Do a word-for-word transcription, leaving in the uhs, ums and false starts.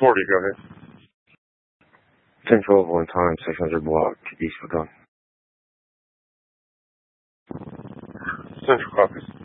forty, go ahead. ten twelve one time, six hundred block, East Macon. Central office.